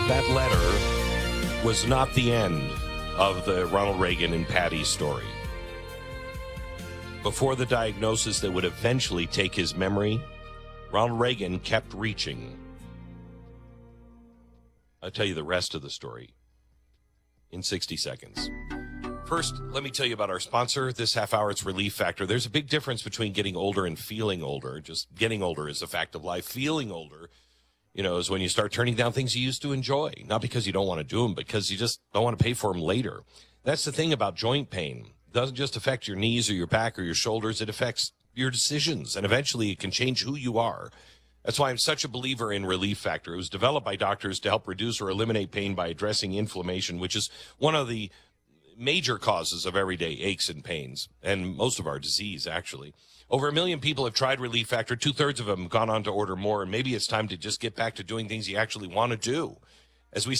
That letter was not the end of the Ronald Reagan and Patty story. Before the diagnosis that would eventually take his memory, Ronald Reagan kept reaching. I'll tell you the rest of the story in 60 seconds. First, let me tell you about our sponsor. This half hour, it's Relief Factor. There's a big difference between getting older and feeling older. Just getting older is a fact of life. Feeling older, is when you start turning down things you used to enjoy. Not because you don't want to do them, because you just don't want to pay for them later. That's the thing about joint pain. It doesn't just affect your knees or your back or your shoulders. It affects your decisions, and eventually it can change who you are. That's why I'm such a believer in Relief Factor. It was developed by doctors to help reduce or eliminate pain by addressing inflammation, which is one of the major causes of everyday aches and pains, and most of our disease, actually. Over 1 million people have tried Relief Factor. 2/3 of them have gone on to order more, and maybe it's time to just get back to doing things you actually want to do. As we